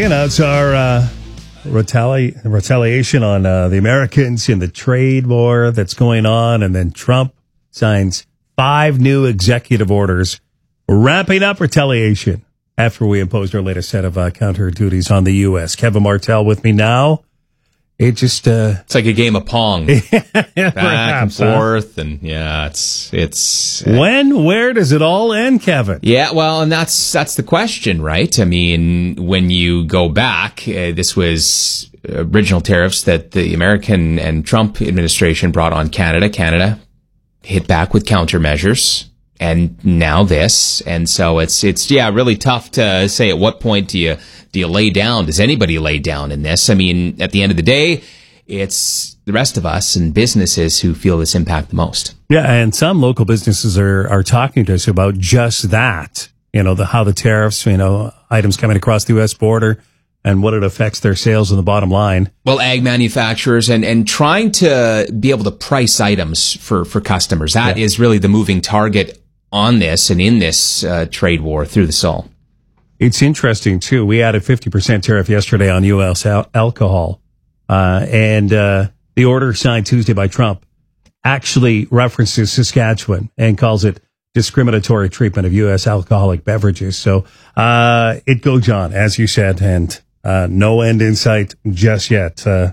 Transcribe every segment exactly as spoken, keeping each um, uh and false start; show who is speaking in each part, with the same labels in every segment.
Speaker 1: know, it's our uh, retali- retaliation on uh, the Americans in the trade war that's going on. And then Trump signs five new executive orders ramping up retaliation after we imposed our latest set of uh, counter duties on the U S. Kevin Martel with me now. It just uh,
Speaker 2: it's like a game of pong, back
Speaker 1: perhaps,
Speaker 2: and forth, huh? And yeah, it's it's
Speaker 1: uh, when, where does it all end, Kevin?
Speaker 2: Yeah, well, and that's that's the question, right? I mean, when you go back, uh, this was original tariffs that the American and Trump administration brought on Canada. Canada hit back with countermeasures, and now this, and so it's it's yeah, really tough to say at what point do you. Do you lay down? Does anybody lay down in this? I mean, at the end of the day, it's the rest of us and businesses who feel this impact the most.
Speaker 1: Yeah, and some local businesses are, are talking to us about just that. You know, the how the tariffs, you know, items coming across the U S border and what it affects their sales and the bottom line.
Speaker 2: Well, ag manufacturers and, and trying to be able to price items for, for customers. That yeah. is really the moving target on this and in this uh, trade war through the S O L.
Speaker 1: It's interesting, too. We added fifty percent tariff yesterday on U S al- alcohol. Uh, and uh, the order signed Tuesday by Trump actually references Saskatchewan and calls it discriminatory treatment of U S alcoholic beverages. So uh, it goes on, as you said, and uh, no end in sight just yet. Uh,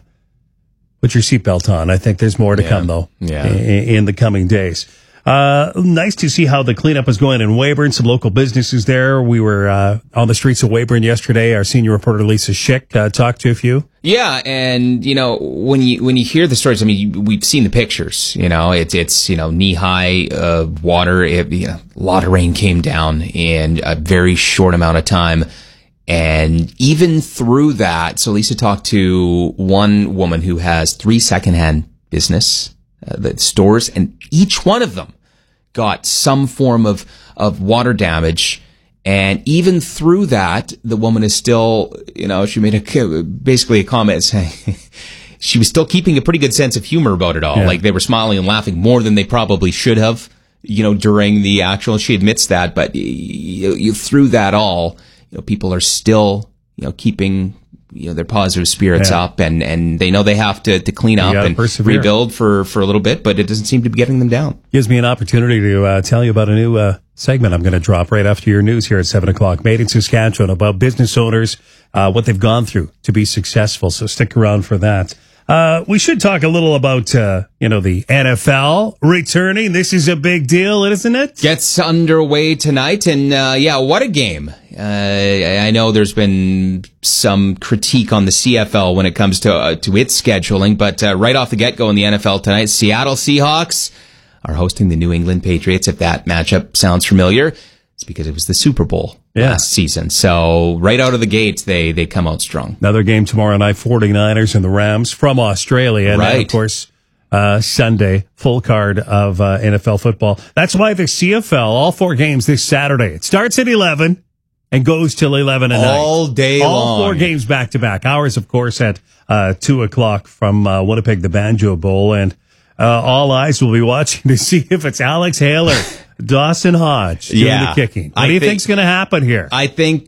Speaker 1: put your seatbelt on. I think there's more to
Speaker 2: yeah.
Speaker 1: come, though,
Speaker 2: yeah.
Speaker 1: in, in the coming days. Uh, nice to see how the cleanup is going in Weyburn. Some local businesses there. We were uh, on the streets of Weyburn yesterday. Our senior reporter Lisa Schick uh, talked to a few.
Speaker 2: Yeah, and you know when you when you hear the stories, I mean, we've seen the pictures. You know, it's it's you know knee high uh, water. It, you know, a lot of rain came down in a very short amount of time, and even through that, so Lisa talked to one woman who has three secondhand business. Uh, the stores, and each one of them got some form of, of water damage. And even through that, the woman is still, you know, she made a, basically a comment saying she was still keeping a pretty good sense of humor about it all. Yeah. Like they were smiling and laughing more than they probably should have, you know, during the actual, she admits that, but you, you through that all, you know, people are still, you know, keeping you know, their positive spirits yeah. up, and, and they know they have to, to clean up and persevere. Rebuild for, for a little bit, but it doesn't seem to be getting them down.
Speaker 1: Gives me an opportunity to uh, tell you about a new uh, segment I'm going to drop right after your news here at seven o'clock. Made in Saskatchewan, about business owners, uh, what they've gone through to be successful. So stick around for that. Uh, we should talk a little about, uh, you know, the N F L returning. This is a big deal, isn't it?
Speaker 2: Gets underway tonight, and uh, yeah, what a game. Uh, I know there's been some critique on the C F L when it comes to uh, to its scheduling, but uh, right off the get-go in the N F L tonight, Seattle Seahawks are hosting the New England Patriots. If that matchup sounds familiar, it's because it was the Super Bowl yeah. last season. So right out of the gates, they they come out strong.
Speaker 1: Another game tomorrow night, forty-niners and the Rams from Australia. And
Speaker 2: right.
Speaker 1: then, of course, uh, Sunday, full card of uh, N F L football. That's why the C F L, all four games this Saturday. It starts at eleven and goes till eleven at night.
Speaker 2: All day
Speaker 1: all
Speaker 2: long.
Speaker 1: All four games back-to-back. Ours, of course, at uh, two o'clock from uh, Winnipeg, the Banjo Bowl. And uh, all eyes will be watching to see if it's Alex Hale or Dawson Hodge doing
Speaker 2: yeah,
Speaker 1: the kicking. What
Speaker 2: I
Speaker 1: do you
Speaker 2: think,
Speaker 1: think's going to happen here?
Speaker 2: I think,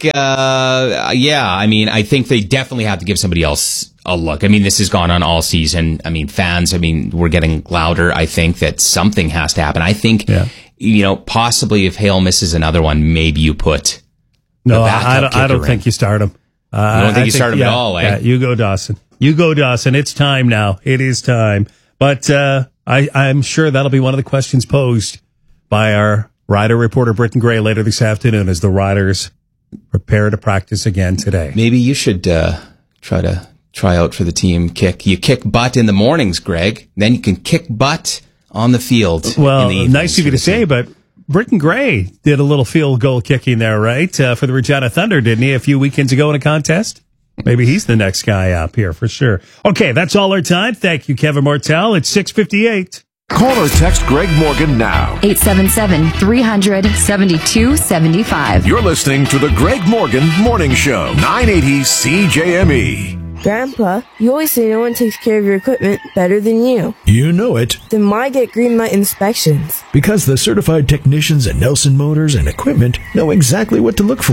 Speaker 2: uh, yeah, I mean, I think they definitely have to give somebody else a look. I mean, this has gone on all season. I mean, fans, I mean, we're getting louder. I think that something has to happen. I think, yeah. you know, possibly if Hale misses another one, maybe you put
Speaker 1: No, I don't, I don't think you start him.
Speaker 2: Uh, you don't think I you think, start him
Speaker 1: yeah,
Speaker 2: at all, eh?
Speaker 1: Yeah, you go, Dawson. You go, Dawson. It's time now. It is time. But uh, I, I'm sure that'll be one of the questions posed by our rider reporter, Britton Gray, later this afternoon as the Riders prepare to practice again today.
Speaker 2: Maybe you should uh, try to try out for the team kick. You kick butt in the mornings, Greg. Then you can kick butt on the field.
Speaker 1: Well,
Speaker 2: in the evenings
Speaker 1: nice of you to say, but Britton Gray did a little field goal kicking there, right? Uh, for the Regina Thunder, didn't he, a few weekends ago in a contest? Maybe he's the next guy up here for sure. Okay, that's all our time. Thank you, Kevin Martel. It's six fifty-eight.
Speaker 3: Call or text Greg Morgan now.
Speaker 4: eight seven seven, three hundred, seventy-two seventy-five.
Speaker 3: You're listening to the Greg Morgan Morning Show, nine eighty C J M E.
Speaker 5: Grandpa, you always say no one takes care of your equipment better than you.
Speaker 6: You know it.
Speaker 5: Then why get Greenlight inspections?
Speaker 6: Because the certified technicians at Nelson Motors and Equipment know exactly what to look for.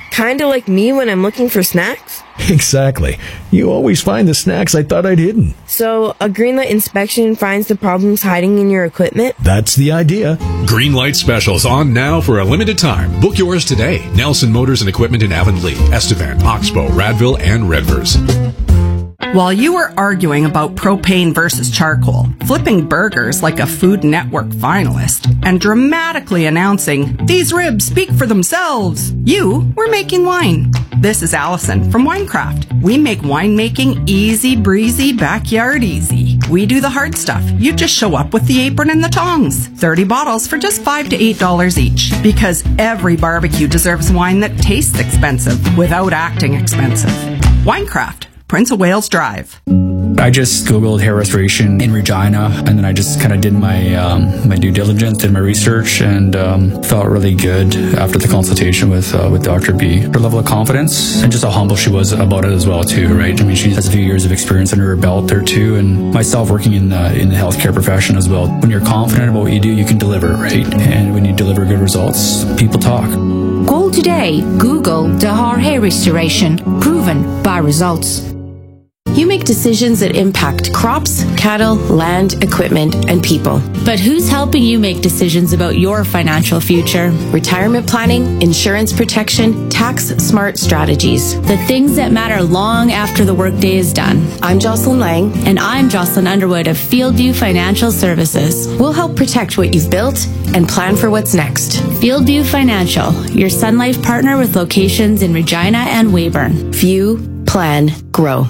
Speaker 5: Kinda like me when I'm looking for snacks?
Speaker 6: Exactly. You always find the snacks I thought I'd hidden.
Speaker 5: So, a Greenlight inspection finds the problems hiding in your equipment?
Speaker 6: That's the idea.
Speaker 7: Greenlight specials on now for a limited time. Book yours today. Nelson Motors and Equipment in Avonlea, Estevan, Oxbow, Radville, and Redvers.
Speaker 8: While you were arguing about propane versus charcoal, flipping burgers like a Food Network finalist, and dramatically announcing, "These ribs speak for themselves," you were making wine. This is Allison from Winecraft. We make winemaking easy breezy, backyard easy. We do the hard stuff. You just show up with the apron and the tongs. thirty bottles for just five to eight dollars each. Because every barbecue deserves wine that tastes expensive without acting expensive. Winecraft. Prince of Wales Drive.
Speaker 9: I just Googled hair restoration in Regina, and then I just kind of did my um, my due diligence, did my research, and um, felt really good after the consultation with uh, with Doctor B. Her level of confidence and just how humble she was about it as well too, right? I mean, she has a few years of experience under her belt there too, and myself working in the in the healthcare profession as well. When you're confident about what you do, you can deliver, right? And when you deliver good results, people talk.
Speaker 4: Call today. Google Dahar Hair Restoration. Proven by results.
Speaker 10: You make decisions that impact crops, cattle, land, equipment, and people.
Speaker 11: But who's helping you make decisions about your financial future?
Speaker 10: Retirement planning, insurance protection, tax-smart strategies.
Speaker 11: The things that matter long after the workday is done.
Speaker 10: I'm Jocelyn Lang.
Speaker 11: And I'm Jocelyn Underwood of Fieldview Financial Services.
Speaker 10: We'll help protect what you've built and plan for what's next.
Speaker 11: Fieldview Financial, your Sun Life partner with locations in Regina and Weyburn.
Speaker 10: View, plan, grow.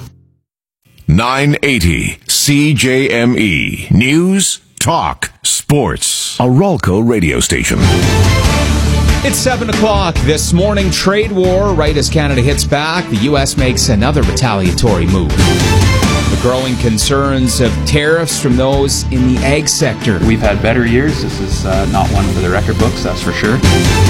Speaker 3: nine eighty C J M E. News, talk, sports. A Ralco radio station.
Speaker 2: It's seven o'clock this morning. Trade war, right as Canada hits back, the U S makes another retaliatory move. The growing concerns of tariffs from those in the ag sector.
Speaker 12: We've had better years. This is uh, not one for the record books, that's for sure.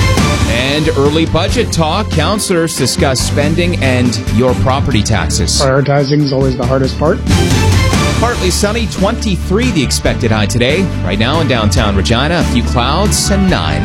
Speaker 2: And early budget talk. Councillors discuss spending and your property taxes.
Speaker 13: Prioritizing is always the hardest part.
Speaker 2: Partly sunny, twenty-three the expected high today. Right now in downtown Regina, a few clouds and nine.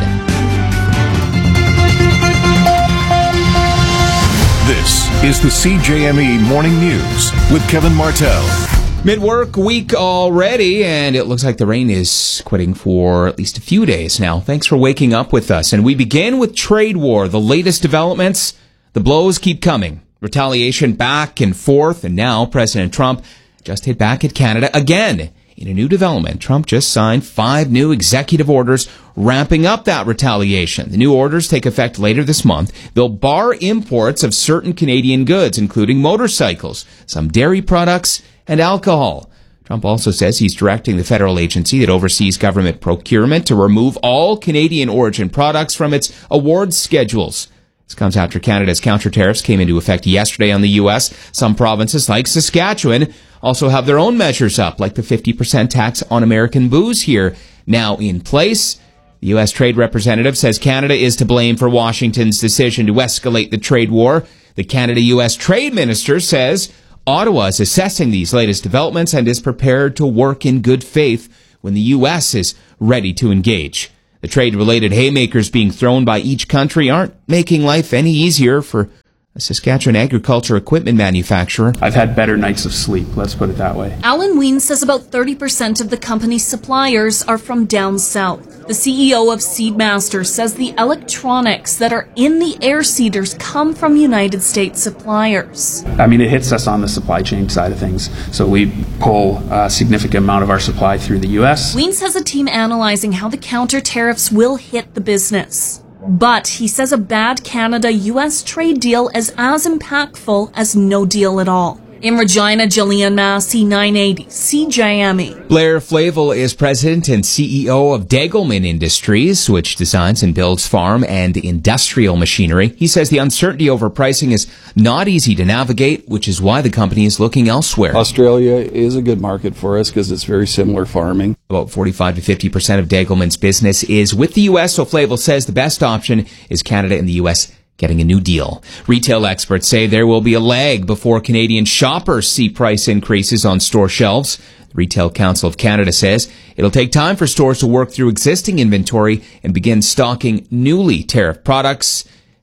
Speaker 3: This is the C J M E Morning News with Kevin Martell.
Speaker 2: Mid-work week already, and it looks like the rain is quitting for at least a few days now. Thanks for waking up with us. And we begin with trade war. The latest developments, the blows keep coming. Retaliation back and forth, and now President Trump just hit back at Canada again. In a new development, Trump just signed five new executive orders ramping up that retaliation. The new orders take effect later this month. They'll bar imports of certain Canadian goods, including motorcycles, some dairy products, and alcohol. Trump also says he's directing the federal agency that oversees government procurement to remove all Canadian origin products from its awards schedules. This comes after Canada's counter tariffs came into effect yesterday on the U S. Some provinces like Saskatchewan also have their own measures up, like the fifty percent tax on American booze here now in place. The U S Trade Representative says Canada is to blame for Washington's decision to escalate the trade war. The Canada-U S Trade Minister says Ottawa is assessing these latest developments and is prepared to work in good faith when the U S is ready to engage. The trade-related haymakers being thrown by each country aren't making life any easier for a Saskatchewan agriculture equipment manufacturer.
Speaker 12: I've had better nights of sleep, let's put it that way.
Speaker 14: Alan Wien says about thirty percent of the company's suppliers are from down south. The C E O of Seedmaster says the electronics that are in the air seeders come from United States suppliers.
Speaker 12: I mean, it hits us on the supply chain side of things. So we pull a significant amount of our supply through the U S.
Speaker 14: Wien says a team analyzing how the counter tariffs will hit the business. But he says a bad Canada-U S trade deal is as impactful as no deal at all. In Regina, Jillian Massey, nine eighty C J M E.
Speaker 2: Blair Flavel is president and C E O of Degelman Industries, which designs and builds farm and industrial machinery. He says the uncertainty over pricing is not easy to navigate, which is why the company is looking elsewhere.
Speaker 15: Australia is a good market for us because it's very similar farming.
Speaker 2: About forty-five to fifty percent of Degelman's business is with the U S, so Flavel says the best option is Canada and the U S getting a new deal. Retail experts say there will be a lag before Canadian shoppers see price increases on store shelves. The Retail Council of Canada says it'll take time for stores to work through existing inventory and begin stocking newly tariffed products.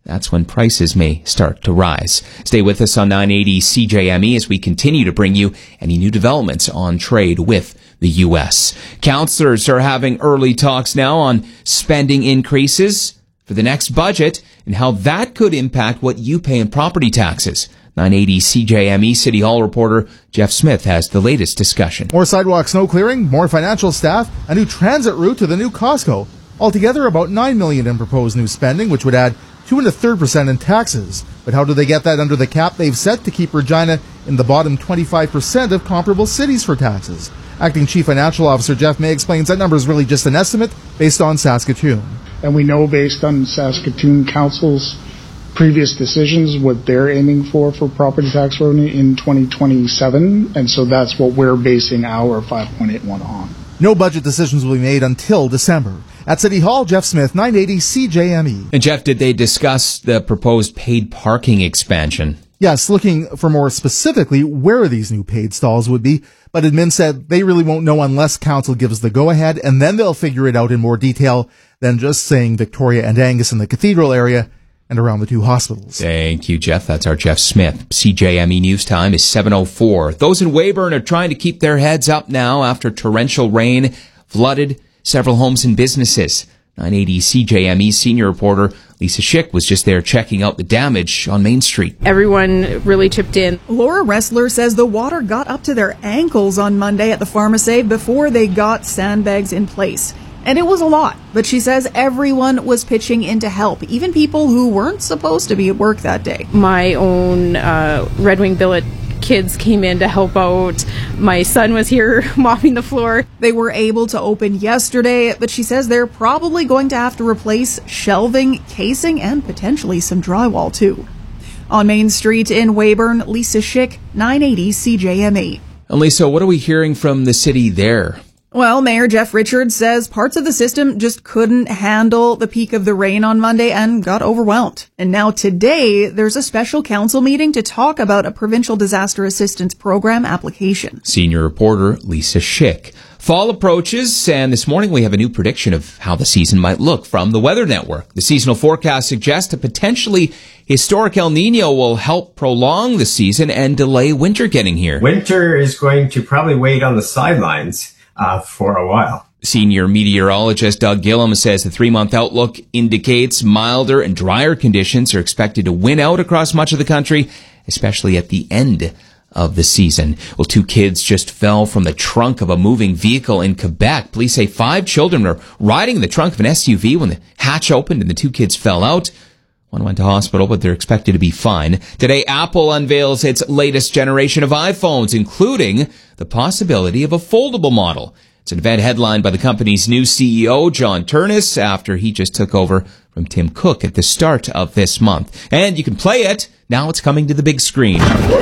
Speaker 2: that's when prices may start to rise. Stay with us on nine eighty C J M E as we continue to bring you any new developments on trade with the U S. Councillors are having early talks now on spending increases for the next budget and how that could impact what you pay in property taxes. nine eighty C J M E City Hall reporter Jeff Smith has the latest discussion.
Speaker 16: More sidewalk snow clearing, more financial staff, a new transit route to the new Costco. Altogether, about nine million dollars in proposed new spending, which would add two and a third percent in taxes. But how do they get that under the cap they've set to keep Regina in the bottom twenty-five percent of comparable cities for taxes? Acting Chief Financial Officer Jeff May explains that number is really just an estimate based on Saskatoon.
Speaker 13: And we know based on Saskatoon Council's previous decisions what they're aiming for for property tax revenue in twenty twenty-seven, and so that's what we're basing our five point eight one on.
Speaker 16: No budget decisions will be made until December. At City Hall, Jeff Smith, nine eighty C J M E.
Speaker 2: And Jeff, did they discuss the proposed paid parking expansion?
Speaker 16: Yes, looking for more specifically where these new paid stalls would be, but admin said they really won't know unless council gives the go-ahead, and then they'll figure it out in more detail than just saying Victoria and Angus in the cathedral area and around the two hospitals.
Speaker 2: Thank you, Jeff. That's our Jeff Smith. C J M E News Time is seven oh four. Those in Weyburn are trying to keep their heads up now after torrential rain flooded several homes and businesses. nine eighty C J M E senior reporter Lisa Schick was just there checking out the damage on Main Street.
Speaker 17: Everyone really chipped in.
Speaker 18: Laura Ressler says the water got up to their ankles on Monday at the Pharmasave before they got sandbags in place. And it was a lot, but she says everyone was pitching in to help, even people who weren't supposed to be at work that day.
Speaker 17: My own uh, Red Wing billet kids came in to help out. My son was here mopping the floor.
Speaker 18: They were able to open yesterday, but she says they're probably going to have to replace shelving, casing, and potentially some drywall too. On Main Street in Weyburn, Lisa Schick, nine eighty C J M E.
Speaker 2: And Lisa, what are we hearing from the city there?
Speaker 18: Well, Mayor Jeff Richards says parts of the system just couldn't handle the peak of the rain on Monday and got overwhelmed. And now today, there's a special council meeting to talk about a provincial disaster assistance program application.
Speaker 2: Senior reporter Lisa Schick. Fall approaches, and this morning we have a new prediction of how the season might look from the Weather Network. The seasonal forecast suggests a potentially historic El Nino will help prolong the season and delay winter getting here.
Speaker 19: Winter is going to probably wait on the sidelines Uh, for a while.
Speaker 2: Senior meteorologist Doug Gillum says the three-month outlook indicates milder and drier conditions are expected to win out across much of the country, especially at the end of the season. Well, two kids just fell from the trunk of a moving vehicle in Quebec. Police say five children were riding in the trunk of an S U V when the hatch opened and the two kids fell out. One went to hospital, but they're expected to be fine. Today, Apple unveils its latest generation of iPhones, including the possibility of a foldable model. It's an event headlined by the company's new C E O, John Turnus, after he just took over from Tim Cook at the start of this month. And you can play it. Now it's coming to the big screen.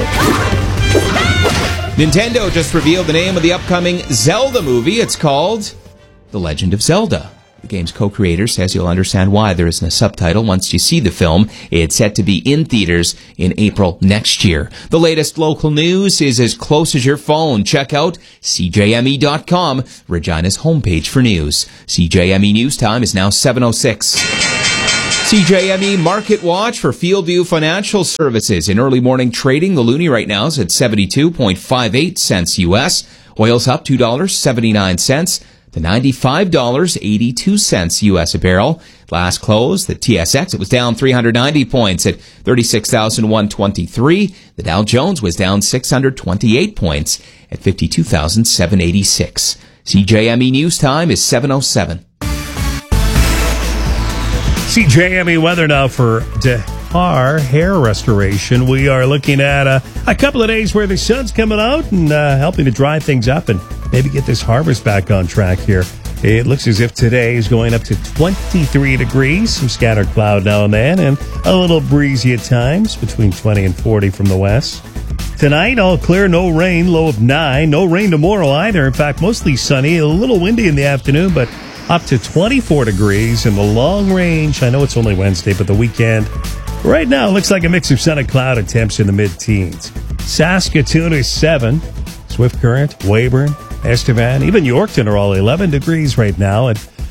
Speaker 2: Nintendo just revealed the name of the upcoming Zelda movie. It's called The Legend of Zelda. The game's co-creator says you'll understand why there isn't a subtitle once you see the film. It's set to be in theaters in April next year. The latest local news is as close as your phone. Check out C J M E dot com, Regina's homepage for news. C J M E News Time is now seven oh six. C J M E Market Watch for Fieldview Financial Services. In early morning trading, the loonie right now is at seventy-two point five eight cents U S. Oil's up two dollars and seventy-nine cents. to ninety-five dollars and eighty-two cents U S a barrel. Last close, the T S X, it was down three hundred ninety points at thirty-six thousand one hundred twenty-three. The Dow Jones was down six hundred twenty-eight points at fifty-two thousand seven hundred eighty-six. C J M E News Time is seven oh seven.
Speaker 1: C J M E weather now for Dehar Hair Restoration. We are looking at a, a couple of days where the sun's coming out and uh, helping to dry things up and maybe get this harvest back on track here. It looks as if today is going up to twenty-three degrees, some scattered cloud now and then, and a little breezy at times, between twenty and forty from the west. Tonight, all clear, no rain, low of nine. No rain tomorrow either. In fact, mostly sunny, a little windy in the afternoon, but up to twenty-four degrees in the long range. I know it's only Wednesday, but the weekend right now looks like a mix of sun and cloud and temps in the mid-teens. Saskatoon is seven. Swift Current, Weyburn, Estevan, even Yorkton are all eleven degrees right now. And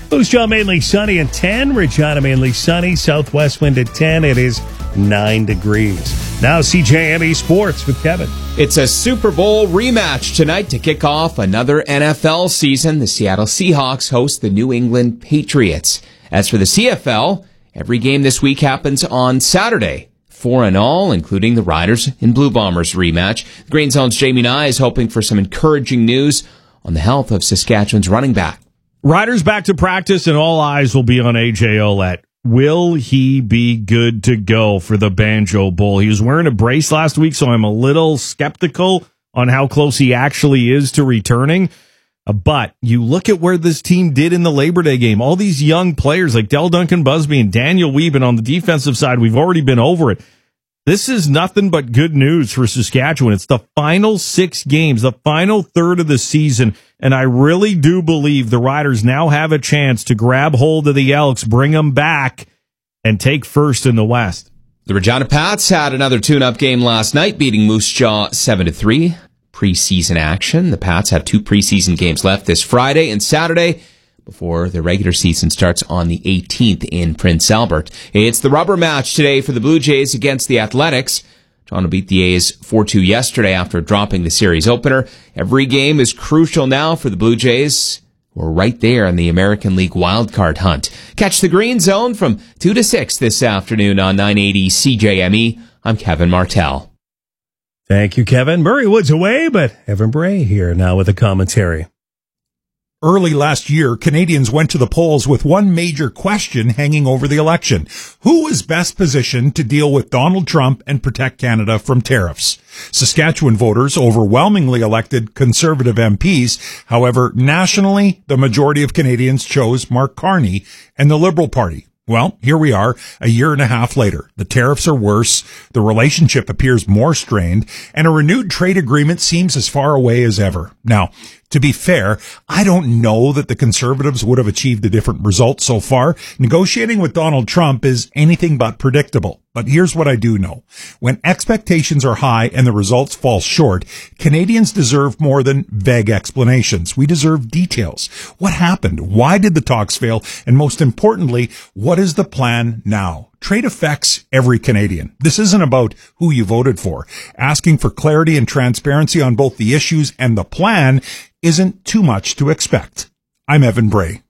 Speaker 1: Moose Jaw mainly sunny at ten. Regina mainly sunny. Southwest wind at ten. It is nine degrees. Now C J M E Sports with Kevin.
Speaker 2: It's a Super Bowl rematch tonight to kick off another N F L season. The Seattle Seahawks host the New England Patriots. As for the C F L, every game this week happens on Saturday. Four in all, including the Riders and Blue Bombers rematch. The Green Zone's Jamie Nye is hoping for some encouraging news on the health of Saskatchewan's running back.
Speaker 20: Riders back to practice, and all eyes will be on A J Ouellette. Will he be good to go for the Banjo Bowl? He was wearing a brace last week, so I'm a little skeptical on how close he actually is to returning. Uh, but you look at where this team did in the Labor Day game. All these young players like Del Duncan Busby and Daniel Wieben on the defensive side, we've already been over it. This is nothing but good news for Saskatchewan. It's the final six games, the final third of the season, and I really do believe the Riders now have a chance to grab hold of the Elks, bring them back, and take first in the West.
Speaker 2: The Regina Pats had another tune-up game last night, beating Moose Jaw seven to three. Preseason action. The Pats have two preseason games left this Friday and Saturday before the regular season starts on the eighteenth in Prince Albert. It's the rubber match today for the Blue Jays against the Athletics. Toronto beat the A's four two yesterday after dropping the series opener. Every game is crucial now for the Blue Jays. We're right there in the American League wildcard hunt. Catch the Green Zone from two to six this afternoon on nine eighty C J M E. I'm Kevin Martell.
Speaker 1: Thank you, Kevin. Murray Woods away, but Evan Bray here now with a commentary.
Speaker 21: Early last year, Canadians went to the polls with one major question hanging over the election. Who is best positioned to deal with Donald Trump and protect Canada from tariffs? Saskatchewan voters overwhelmingly elected Conservative M Ps. However, nationally, the majority of Canadians chose Mark Carney and the Liberal Party. Well, here we are, a year and a half later. The tariffs are worse, the relationship appears more strained, and a renewed trade agreement seems as far away as ever. Now, to be fair, I don't know that the Conservatives would have achieved a different result so far. Negotiating with Donald Trump is anything but predictable. But here's what I do know. When expectations are high and the results fall short, Canadians deserve more than vague explanations. We deserve details. What happened? Why did the talks fail? And most importantly, what is the plan now? Trade affects every Canadian. This isn't about who you voted for. Asking for clarity and transparency on both the issues and the plan isn't too much to expect. I'm Evan Bray.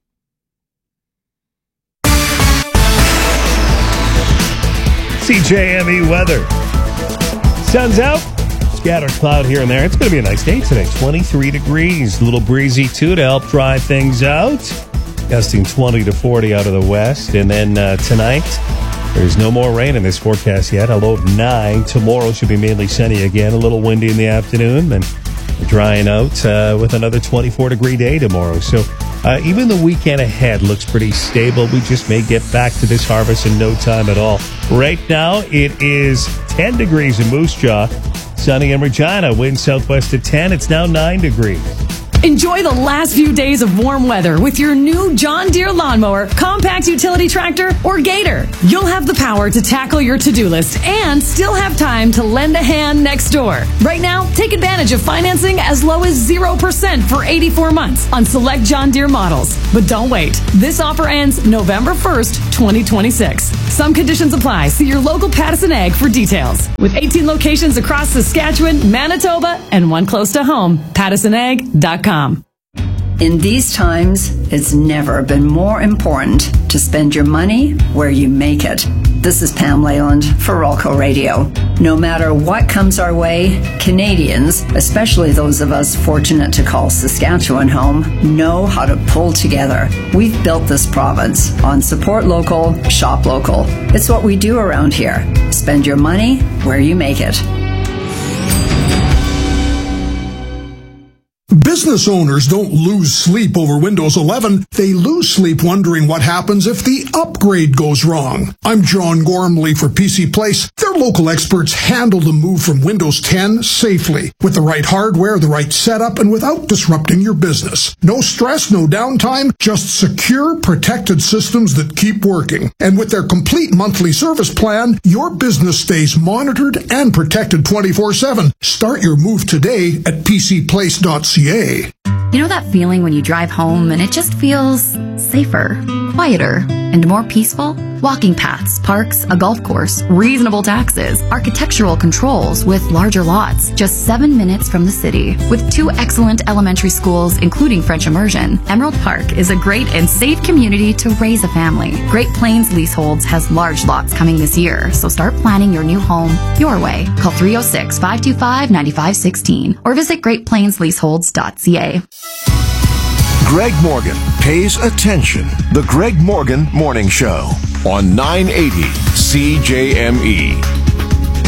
Speaker 1: C J M E weather. Sun's out. Scattered cloud here and there. It's going to be a nice day today. twenty-three degrees. A little breezy, too, to help dry things out. Gusting twenty to forty out of the west. And then uh, tonight, there's no more rain in this forecast yet. A low of nine. Tomorrow should be mainly sunny again. A little windy in the afternoon. Then drying out uh, with another twenty-four degree day tomorrow. So uh, even the weekend ahead looks pretty stable. We just may get back to this harvest in no time at all. Right now, it is ten degrees in Moose Jaw. Sunny in Regina. Wind southwest at ten. It's now nine degrees.
Speaker 22: Enjoy the last few days of warm weather with your new John Deere lawnmower, compact utility tractor, or Gator. You'll have the power to tackle your to-do list and still have time to lend a hand next door. Right now, take advantage of financing as low as zero percent for eighty-four months on select John Deere models. But don't wait. This offer ends November first, twenty twenty-six. Some conditions apply. See your local Pattison Ag for details. With eighteen locations across Saskatchewan, Manitoba, and one close to home, Pattison Ag dot com.
Speaker 23: In these times, it's never been more important to spend your money where you make it. This is Pam Leyland for Rolco Radio. No matter what comes our way, Canadians, especially those of us fortunate to call Saskatchewan home, know how to pull together. We've built this province on support local, shop local. It's what we do around here. Spend your money where you make it.
Speaker 24: Business owners don't lose sleep over Windows eleven. They lose sleep wondering what happens if the upgrade goes wrong. I'm John Gormley for P C Place. Their local experts handle the move from Windows ten safely, with the right hardware, the right setup, and without disrupting your business. No stress, no downtime, just secure, protected systems that keep working. And with their complete monthly service plan, your business stays monitored and protected twenty-four seven. Start your move today at p c place dot c a.
Speaker 5: You know that feeling when you drive home and it just feels safer, quieter, and more peaceful? Walking paths, parks, a golf course, reasonable taxes, architectural controls with larger lots, just seven minutes from the city. With two excellent elementary schools, including French immersion, Emerald Park is a great and safe community to raise a family. Great Plains Leaseholds has large lots coming this year, so start planning your new home your way. Call three oh six, five two five, nine five one six or visit great plains leaseholds dot c a.
Speaker 3: Greg Morgan pays attention. The Greg Morgan Morning Show on nine eighty C J M E.